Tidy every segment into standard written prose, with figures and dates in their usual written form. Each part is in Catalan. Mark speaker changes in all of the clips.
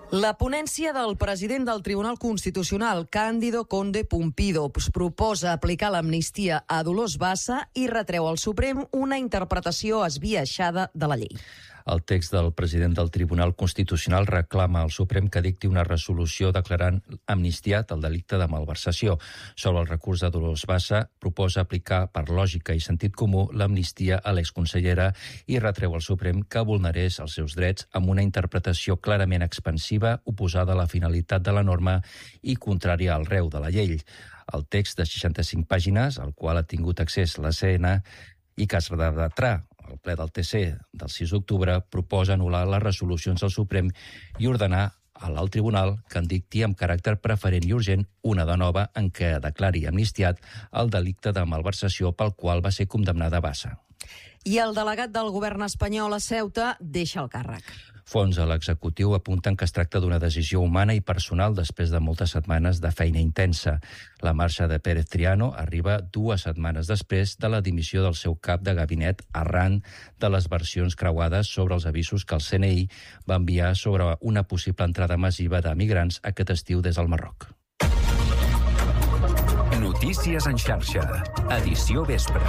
Speaker 1: La ponència del president del Tribunal Constitucional, Cándido Conde Pumpido, proposa aplicar l'amnistia a Dolors Bassa i retreu al Suprem una interpretació esbiaixada de la llei.
Speaker 2: El text del president del Tribunal Constitucional reclama al Suprem que dicti una resolució declarant amnistiat el delicte de malversació. Sobre el recurs de Dolors Bassa, proposa aplicar per lògica i sentit comú l'amnistia a l'exconsellera i retreu al Suprem que vulnerés els seus drets amb una interpretació clarament expansiva, oposada a la finalitat de la norma i contrària al reu de la llei. El text de 65 pàgines, al qual ha tingut accés la CN i que es debatrà el ple del TC del 6 d'octubre, proposa anul·lar les resolucions del Suprem i ordenar a l'alt tribunal que en dicti amb caràcter preferent i urgent una de nova en què declari amnistiat el delicte de malversació pel qual va ser condemnada Bassa.
Speaker 1: I el delegat del govern espanyol a Ceuta deixa el càrrec.
Speaker 2: Fons a l'executiu apunten que es tracta d'una decisió humana i personal després de moltes setmanes de feina intensa. La marxa de Pérez Triano arriba 2 setmanes després de la dimissió del seu cap de gabinet arran de les versions creuades sobre els avisos que el CNI va enviar sobre una possible entrada massiva de migrants aquest estiu des del Marroc.
Speaker 3: Notícies en xarxa, edició vespre.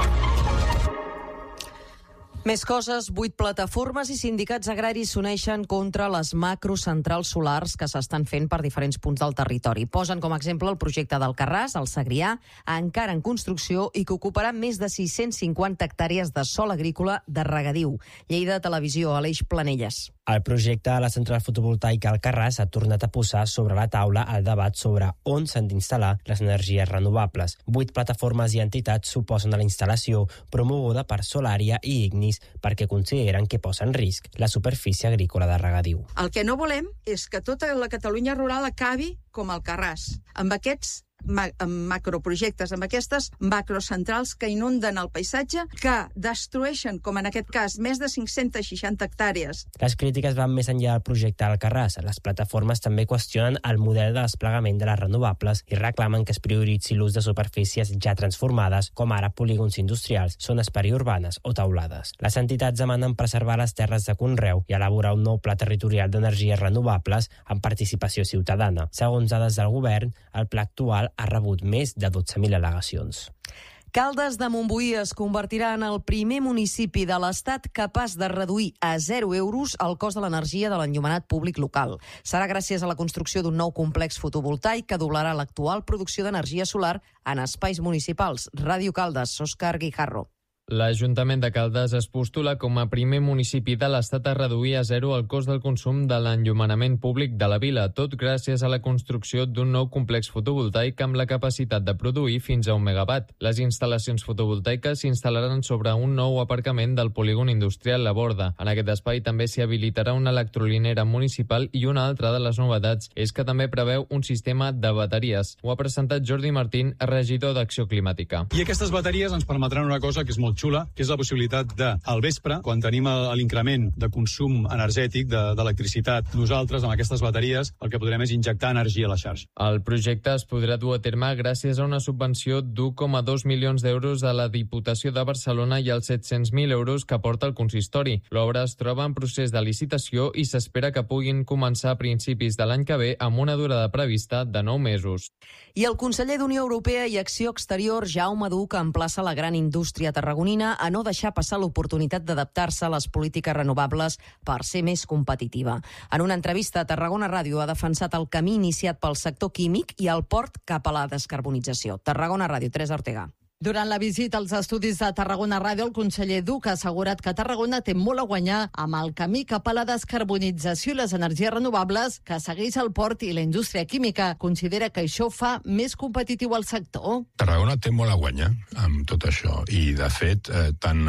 Speaker 1: Més coses, 8 plataformes i sindicats agraris s'uneixen contra les macrocentrals solars que s'estan fent per diferents punts del territori. Posen com a exemple el projecte d'Alcarràs, al Segrià, encara en construcció i que ocuparà més de 650 hectàrees de sòl agrícola de regadiu. Lleida Televisió, Aleix Planelles.
Speaker 4: El projecte de la central fotovoltaica Alcarràs ha tornat a posar sobre la taula el debat sobre on s'han d'instal·lar les energies renovables. 8 plataformes i entitats s'oposen a la instal·lació promoguda per Solària i Ignis perquè consideren que posa en risc la superfície agrícola de regadiu.
Speaker 5: El que no volem és que tota la Catalunya rural acabi com Alcarràs, amb aquests macroprojectes, amb aquestes macrocentrals que inunden el paisatge, que destrueixen, com en aquest cas, més de 560 hectàrees.
Speaker 4: Les crítiques van més enllà del projecte Alcarràs. Les plataformes també qüestionen el model de desplegament de les renovables i reclamen que es prioritzi l'ús de superfícies ja transformades, com ara polígons industrials, zones periurbanes o taulades. Les entitats demanen preservar les terres de conreu i elaborar un nou pla territorial d'energies renovables amb participació ciutadana. Segons dades del govern, el pla actual ha rebut més de 12.000 al·legacions.
Speaker 1: Caldes de Montbui es convertirà en el primer municipi de l'Estat capaç de reduir a 0 euros el cost de l'energia de l'enllumenat públic local. Serà gràcies a la construcció d'un nou complex fotovoltaic que doblarà l'actual producció d'energia solar en espais municipals. Ràdio Caldes, Òscar Guijarro.
Speaker 6: L'Ajuntament de Caldes es postula com a primer municipi de l'Estat a reduir a 0 el cost del consum de l'enllumenament públic de la vila, tot gràcies a la construcció d'un nou complex fotovoltaic amb la capacitat de produir fins a 1 megawatt. Les instal·lacions fotovoltaiques s'instal·laran sobre un nou aparcament del polígon industrial La Borda. En aquest espai també s'hi habilitarà una electrolinera municipal i una altra de les novetats és que també preveu un sistema de bateries. Ho ha presentat Jordi Martín, regidor d'Acció Climàtica.
Speaker 7: I aquestes bateries ens permetran una cosa que és molt xula, que és la possibilitat de, al vespre, quan tenim l'increment de consum energètic d'electricitat, nosaltres, amb aquestes bateries, el que podrem és injectar energia a la xarxa.
Speaker 6: El projecte es podrà dur a terme gràcies a una subvenció d'1,2 milions d'euros de la Diputació de Barcelona i els 700.000 euros que aporta el consistori. L'obra es troba en procés de licitació i s'espera que puguin començar a principis de l'any que ve amb una durada prevista de 9 mesos.
Speaker 1: I el conseller d'Unió Europea i Acció Exterior, Jaume Duch, emplaça la gran indústria tarragonina a no deixar passar l'oportunitat d'adaptar-se a les polítiques renovables per ser més competitiva. En una entrevista a Tarragona Ràdio ha defensat el camí iniciat pel sector químic i el port cap a la descarbonització. Tarragona Ràdio, Teresa Ortega.
Speaker 8: Durant la visita als estudis de Tarragona Ràdio, el conseller Duch ha assegurat que Tarragona té molt a guanyar amb el camí cap a la descarbonització i les energies renovables que segueix el port i la indústria química. Considera que això fa més competitiu el sector.
Speaker 9: Tarragona té molt a guanyar amb tot això i, de fet, tant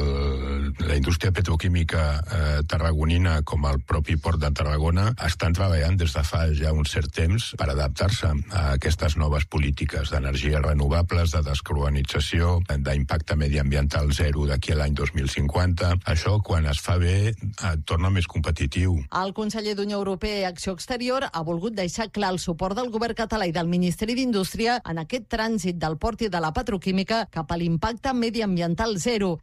Speaker 9: la indústria petroquímica tarragonina com el propi port de Tarragona estan treballant des de fa ja un cert temps per adaptar-se a aquestes noves polítiques d'energies renovables, de descarbonització, d'impacte mediambiental zero d'aquí a l'any 2050. Això, quan es fa bé, et torna més competitiu.
Speaker 8: El conseller d'Unió Europea i Acció Exterior ha volgut deixar clar el suport del govern català i del Ministeri d'Indústria en aquest trànsit del port i de la petroquímica cap a l'impacte mediambiental zero.